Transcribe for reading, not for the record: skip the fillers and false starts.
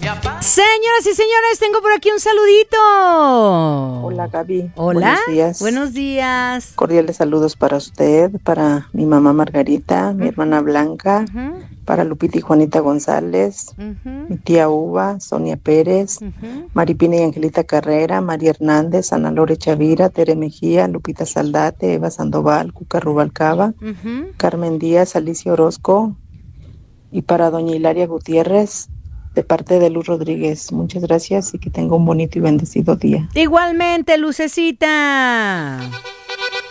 Señoras y señores, tengo por aquí un saludito. Hola, Gaby. Hola. Buenos días. Buenos días. Cordiales saludos para usted, para mi mamá Margarita, mi hermana Blanca, para Lupita y Juanita González, mi tía Uva, Sonia Pérez, Maripina y Angelita Carrera, María Hernández, Ana Lore Chavira, Tere Mejía, Lupita Saldate, Eva Sandoval, Cuca Rubalcaba, Carmen Díaz, Alicia Orozco, y para doña Hilaria Gutiérrez, de parte de Luz Rodríguez. Muchas gracias y que tenga un bonito y bendecido día. Igualmente, Lucecita.